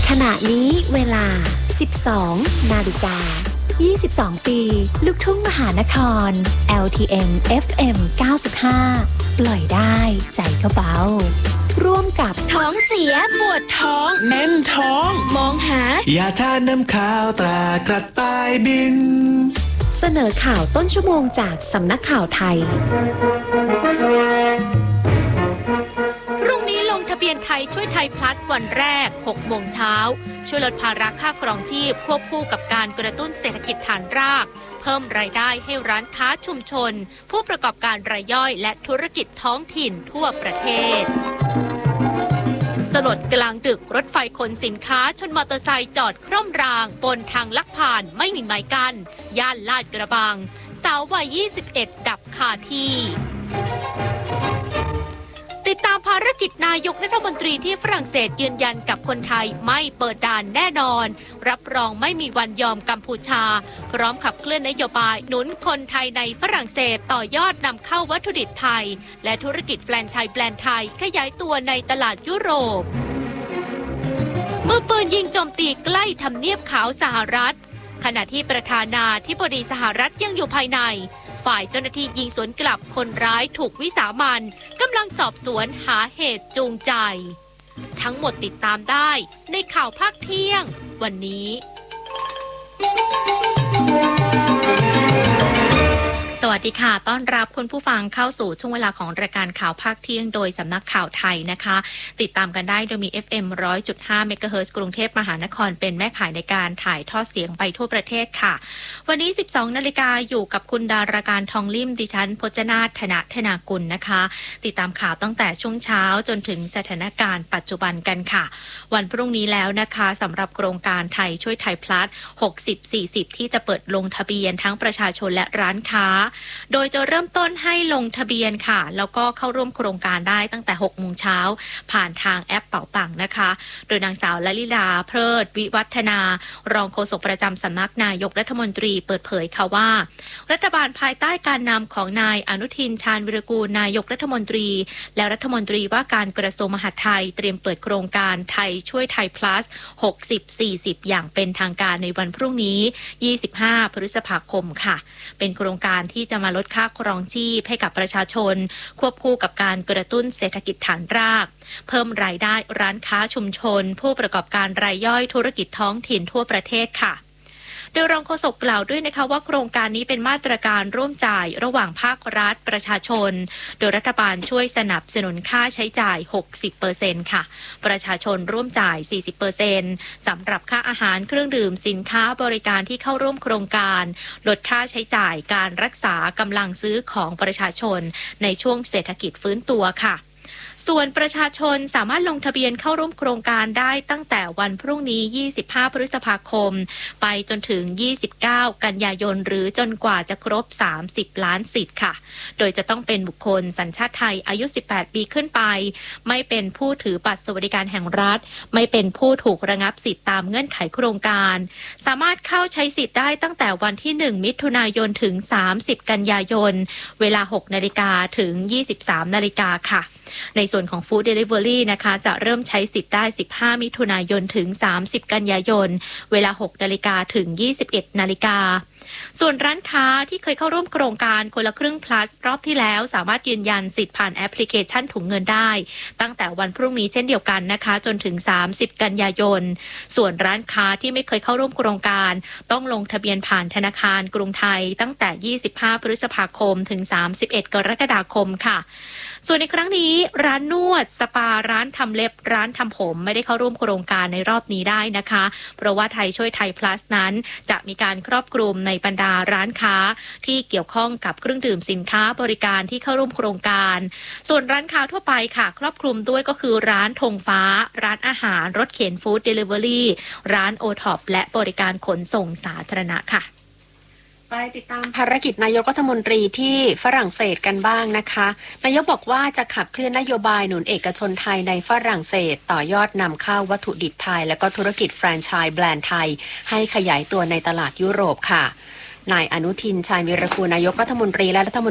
ขณะนี้เวลา 12 นาฬิกา 22 ปี ลูกทุ่งมหานคร LTM FM 95 ปล่อยได้ใจก็เบาร่วมกับท้องเสียปวดท้องแน่นท้องมองหายาทานน้ำข้าวตรากระต่ายบินเสนอข่าวต้นชั่วโมงจากสำนักข่าวไทยพรุ่งนี้ลงทะเบียนไทยช่วยไทยพลัสวันแรก 6 โมงเช้าช่วยลดภาระค่าครองชีพควบคู่กับการกระตุ้นเศรษฐกิจฐานรากเพิ่มรายได้ให้ร้านค้าชุมชนผู้ประกอบการรายย่อยและธุรกิจท้องถิ่นทั่วประเทศสลดกลางดึกรถไฟขนสินค้าชนมอเตอร์ไซค์จอดคร่อมรางบนทางลักผ่านไม่มีไม้กั้นย่านลาดกระบังสาววัย 21 ดับคาที่ติดตามภารกิจนายกรัฐมนตรีที่ฝรั่งเศสยืนยันกับคนไทยไม่เปิดด่านแน่นอนรับรองไม่มีวันยอมกัมพูชาพร้อมขับเคลื่อนนโยบายหนุนคนไทยในฝรั่งเศสต่อยอดนำเข้าวัตถุดิบไทยและธุรกิจแฟรนไชส์แบรนด์ไทยขยายตัวในตลาดยุโรปมือปืนยิงโจมตีใกล้ทำเนียบขาวสหรัฐขณะที่ประธานาธิบดีสหรัฐยังอยู่ภายในฝ่ายเจ้าหน้าที่ยิงสวนกลับคนร้ายถูกวิสามันกำลังสอบสวนหาเหตุจูงใจทั้งหมดติดตามได้ในข่าวภาคเที่ยงวันนี้สวัสดีค่ะต้อนรับคุณผู้ฟังเข้าสู่ช่วงเวลาของรายการข่าวภาคเที่ยงโดยสำนักข่าวไทยนะคะติดตามกันได้โดยมี FM 100.5 เมกะเฮิรตซ์กรุงเทพมหานครเป็นแม่ข่ายในการถ่ายทอดเสียงไปทั่วประเทศค่ะวันนี้ 12 นาฬิกาอยู่กับคุณดาราการทองลิ่มดิฉันพจนาถธนากุลนะคะติดตามข่าวตั้งแต่ช่วงเช้าจนถึงสถานการณ์ปัจจุบันกันค่ะวันพรุ่งนี้แล้วนะคะสำหรับโครงการไทยช่วยไทยพลัส 60-40 ที่จะเปิดลงทะเบียนทั้งประชาชนและร้านค้าโดยจะเริ่มต้นให้ลงทะเบียนค่ะแล้วก็เข้าร่วมโครงการได้ตั้งแต่ 6 โมงเช้าผ่านทางแอปเป๋าตังนะคะโดยนางสาวลลิลาเพลิดวิวัฒนารองโฆษกประจำสำนักนายกรัฐมนตรีเปิดเผยค่ะว่ารัฐบาลภายใต้การนำของนายอนุทินชาญวิรากูลนายกรัฐมนตรีและรัฐมนตรีว่าการกระทรวงมหาดไทยเตรียมเปิดโครงการไทยช่วยไทย plus 60-40 อย่างเป็นทางการในวันพรุ่งนี้25 พฤษภาคมค่ะเป็นโครงการที่จะมาลดค่าครองชีพให้กับประชาชนควบคู่กับการกระตุ้นเศรษฐกิจฐานรากเพิ่มรายได้ร้านค้าชุมชนผู้ประกอบการรายย่อยธุรกิจท้องถิ่นทั่วประเทศค่ะโดยรองโฆษกกล่าวด้วยนะคะว่าโครงการนี้เป็นมาตรการร่วมจ่ายระหว่างภาครัฐประชาชนโดยรัฐบาลช่วยสนับสนุนค่าใช้จ่าย 60% ค่ะประชาชนร่วมจ่าย 40% สำหรับค่าอาหารเครื่องดื่มสินค้าบริการที่เข้าร่วมโครงการลดค่าใช้จ่ายการรักษากำลังซื้อของประชาชนในช่วงเศรษฐกิจฟื้นตัวค่ะส่วนประชาชนสามารถลงทะเบียนเข้าร่วมโครงการได้ตั้งแต่วันพรุ่งนี้25 พฤษภาคมไปจนถึง29 กันยายนหรือจนกว่าจะครบ30 ล้านสิทธิ์ค่ะโดยจะต้องเป็นบุคคลสัญชาติไทยอายุ18 ปีขึ้นไปไม่เป็นผู้ถือบัตรสวัสดิการแห่งรัฐไม่เป็นผู้ถูกระงับสิทธิ์ตามเงื่อนไขโครงการสามารถเข้าใช้สิทธิ์ได้ตั้งแต่วันที่1 มิถุนายนถึง30 กันยายนเวลา 6 นาฬิกาถึง 23 นาฬิกาค่ะในส่วนของ Food Delivery นะคะจะเริ่มใช้สิทธิ์ได้15 มิถุนายนถึง30 กันยายนเวลา 6 นาฬิกาถึง 21 นาฬิกาส่วนร้านค้าที่เคยเข้าร่วมโครงการคนละครึ่ง plus รอบที่แล้วสามารถยืนยันสิทธิ์ผ่านแอปพลิเคชันถุงเงินได้ตั้งแต่วันพรุ่งนี้เช่นเดียวกันนะคะจนถึง30 กันยายนส่วนร้านค้าที่ไม่เคยเข้าร่วมโครงการต้องลงทะเบียนผ่านธนาคารกรุงไทยตั้งแต่25 พฤษภาคมถึง31 กรกฎาคมค่ะส่วนในครั้งนี้ร้านนวดสปาร้านทำเล็บร้านทำผมไม่ได้เข้าร่วมโครงการในรอบนี้ได้นะคะเพราะว่าไทยช่วยไทย plus นั้นจะมีการครอบคลุมในบรรดาร้านค้าที่เกี่ยวข้องกับเครื่องดื่มสินค้าบริการที่เข้าร่วมโครงการส่วนร้านค้าทั่วไปค่ะครอบคลุมด้วยก็คือร้านธงฟ้าร้านอาหารรถเข็นฟู้ดเดลิเวอรี่ร้านโอท็อปและบริการขนส่งสาธารณะค่ะไปติดตามภารกิจนายกรัฐมนตรีที่ฝรั่งเศสกันบ้างนะคะนายกบอกว่าจะขับเคลื่อนนโยบายหนุนเอกชนไทยในฝรั่งเศสต่อยอดนำเข้าวัตถุดิบไทยและก็ธุรกิจแฟรนไชส์แบรนด์ไทยให้ขยายตัวในตลาดยุโรปค่ะนายอนุทินชาญวีรกูลนายกรัฐมนตรีและรัฐมน